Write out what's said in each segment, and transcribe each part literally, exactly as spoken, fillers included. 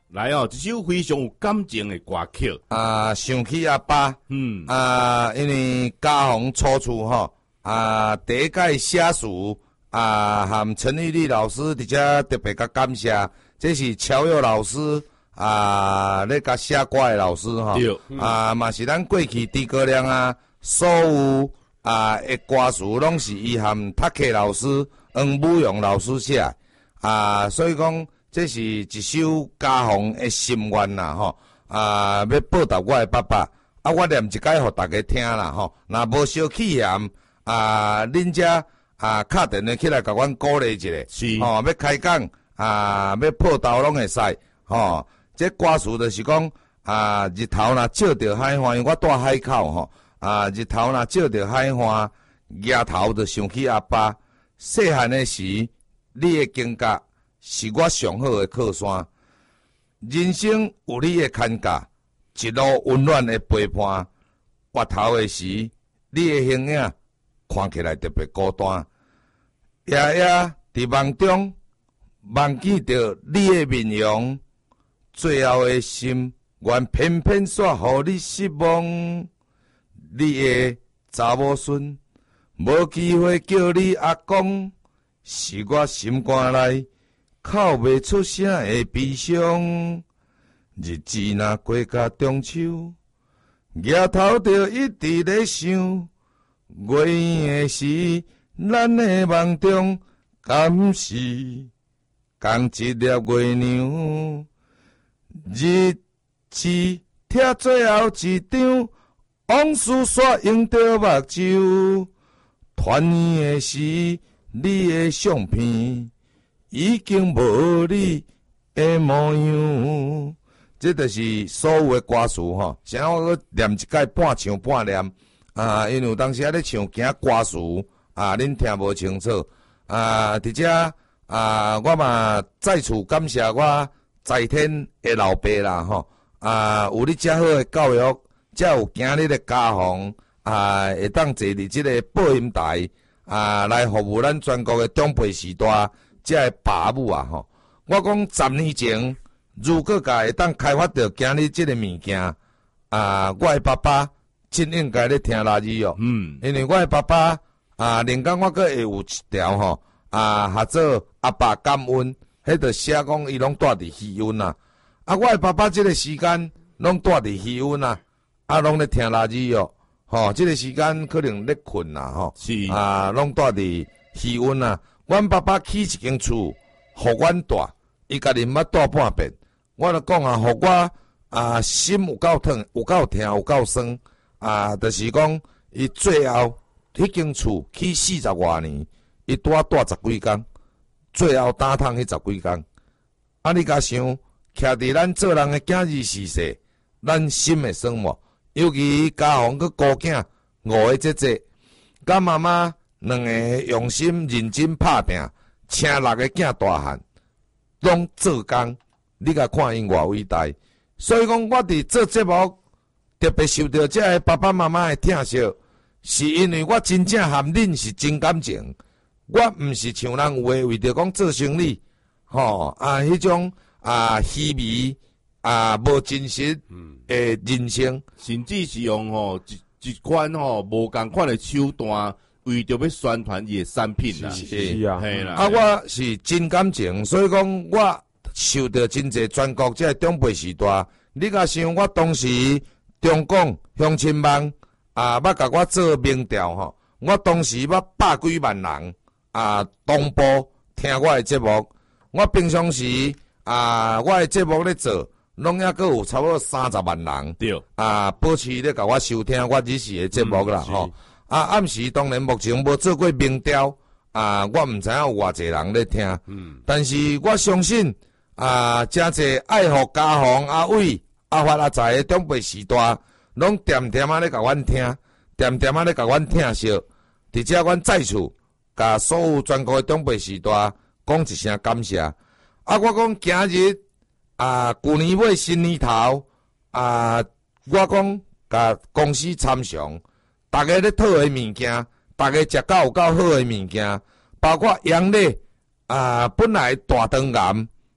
来哦，一首非常有感情的歌曲啊，想起阿爸， 嗯啊，因为家宏初出吼，啊，第一届写书啊，和陈玉丽老师伫遮特别甲感谢，这是乔佑老师啊，咧甲写歌的老师吼， 嗯、 啊，嘛是咱过去诸葛亮啊，所有啊的歌词拢是伊和读客老师、黄武勇老师写，啊，所以讲。这是一首家宏的心愿啦，吼啊！要报答我的爸爸，啊，我念一解互大家听啦，吼。若无小气嫌啊，恁遮啊，敲电话起来甲阮鼓励一下， 是吼、哦，要开讲啊，要报道拢会使，吼。这歌词就是讲啊，日头若照着海花，因为我住海口，吼啊，日头若照着海花，额头就想起阿爸。细汉的时，你的境界。是我上好的靠山，人生有你的牵挂，一路温暖的陪伴。越头的时，你的形影看起来特别孤单。夜夜伫梦中，梦见着你的面容，最后的心愿偏偏煞互你失望。你的查某孙，无机会叫你阿公，是我心肝内。哭袂出声的悲伤，日子若过甲中秋，额头就一直咧想，月圆的时，咱的梦中敢是共一粒月亮？日子贴最后一张往事煞用着目睭，团圆的时，你的相片。已经无你的模样，这就是所有的歌词吼。像我念一解半唱半念啊，因为有当时啊咧唱惊歌词啊，恁听无清楚啊。伫遮啊，我嘛再次感谢我在天的老爸啦吼啊，有你遮好的教育，才有今日的家宏啊，会当坐伫即个播音台啊，来服务咱全国的长辈时代。这个爸母啊，吼！我讲十年前，如果甲会当开发到今日这个物件，啊，我的爸爸真应该咧听垃圾哦。嗯，因为我的爸爸啊，连讲我阁会有一条吼啊，合做阿爸感恩，迄个写讲伊拢住伫西温啊。啊，我的爸爸这个时间拢住伫西温啊，啊，拢咧听垃圾哦。吼，这个时间可能咧困啦，吼。是啊，拢住伫西温啊。阮爸爸起一间厝，互阮住，伊家己毋捌住半遍。我著讲啊，互我啊心有够痛，有够疼，有够酸啊，就是讲伊最后迄间厝起四十外年，伊拄啊住十几工，最后打通迄十几工。啊，你甲想，徛伫咱做人诶囝儿逝世，咱心会酸无？尤其家宏佮孤囝五个姐姐，甲妈妈。两个用心认真拍拼，请六个囝大汉，拢做工。你甲看因偌伟大，所以讲我伫做节目，特别受到这个爸爸妈妈的疼惜，是因为我真正含恁是真感情。我毋是像人有诶，为着讲做生意，吼啊，迄种啊虚伪啊无真实诶人生， 甚至是用吼一一款吼无共款诶手段。为着要宣传伊诶产品啦， 是是啊， 嘿啦。 啊，我是真感情，所以讲我受到真侪全国这长辈时代。你甲想，我当时中共乡亲网啊，捌甲我做民调吼，我当时捌百几万人啊同步听我诶节目。我平常时啊，我诶节目咧做，拢还阁有差不多三十万人，对啊，保持咧甲我收听我日时诶节目啦，吼、嗯。啊，暗时当然目前无做过民调，啊，我毋知影有偌济人咧听，嗯，但是我相信啊，真侪爱护家宏、阿伟、阿发、阿财诶长辈时代，拢点点啊咧甲阮听，点点啊咧甲阮听惜。伫遮阮再次甲所有全国诶长辈时代讲一声感谢。啊，我讲今日啊，旧年尾新年头啊，我讲甲公司参详。大家咧讨诶物件，大家食到有够好诶物件，包括杨丽啊，本来大肠癌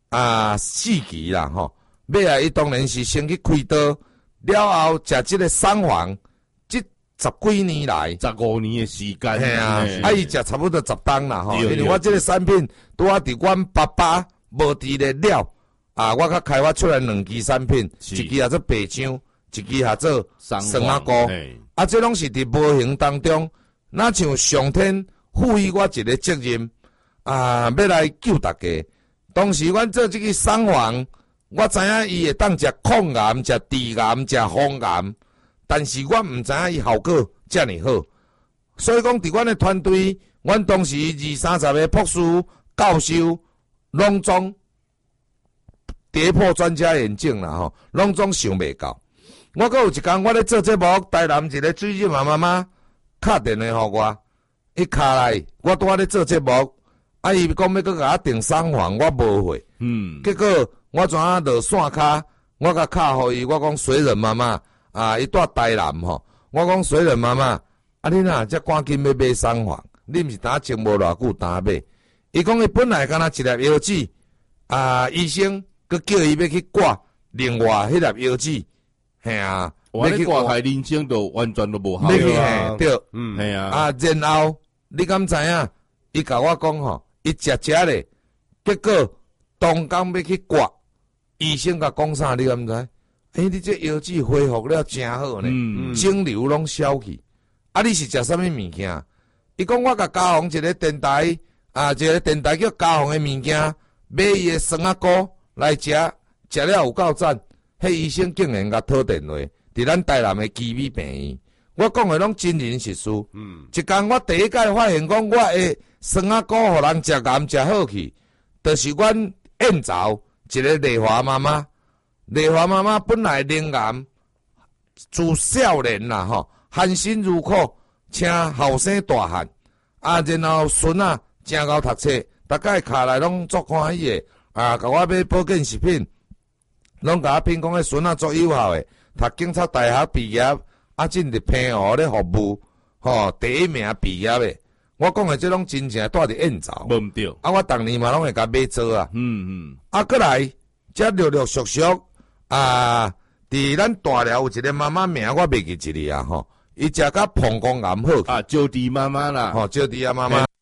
啊四期啦吼，尾来伊当然是先去开刀，了后食即个sản房，即十幾年來， 十五年的時間， 係啊，啊伊食差不多十檔啦吼，因為我即個產品拄啊佇阮爸爸無佇咧了，啊，我較開發出來兩支產品，一支也做白漿，一支也做酸仔菇，啊，這攏是佇無形當中，那像上天賦予我一個責任，啊，要來救大家。當時阮做即個產房，我知影伊會當食抗癌、食治癌、食風癌。但是我毋知影伊效果遮爾好，所以講佇阮的團隊，阮當時二三十個博士教授，攏總跌破專家眼鏡啦吼，攏總想袂到。我閣有一工，我咧做節目，台南一個水乳媽媽媽敲電話互我，伊敲來，我拄仔咧做節目，啊伊講要閣甲我訂產房，我無會，嗯，結果我怎啊落線卡，我甲敲互伊，我講水人媽媽。啊！伊住台南吼，我講水人媽媽，啊你哪遮趕緊要買產房？你毋是呾靜無偌久呾買？伊講伊本來敢若一粒藥劑，啊醫生佮叫伊要去掛另外迄粒藥劑，係啊， 我咧掛開人生都完全都無效啊，對， 嗯，係啊， 啊然後你敢知影？伊甲我講吼，伊食食咧，結果當工要去掛，醫生甲講啥？你敢知？誒、欸，你這藥劑恢復了真好呢，嗯、腫瘤攏消去。啊，你是食啥物物件？伊講我甲家紅一個電台，啊，一個電台叫家紅的物件，買伊的酸仔菇來食，食了有夠讚。迄醫生竟然甲討電話，佇咱台南的基美病院。我講的攏真人實事。嗯，一工我第一屆發現講我的酸仔菇互人食癌食好去，就是阮燕巢一個麗華媽媽。麗華媽媽本來靈癌，自少年啦吼，含辛茹苦，請後生大漢，啊，然後孫啊正夠讀冊，大概卡來攏足歡喜的，啊，甲我買保健食品，攏甲我評講迄孫啊足有效的，讀警察大學畢業，啊，進入平湖咧服務，吼、哦，第一名畢業的，我講的這種真正住佇燕巢， 無毋對， 啊，我逐年嘛攏會甲買做啊， 嗯嗯， 啊，過來，則陸陸續續。啊！佇咱大寮有一個媽媽名，我袂記一哩啊吼，伊食甲膀胱癌好。 啊，招娣媽媽啦， 吼、哦，招娣啊媽媽。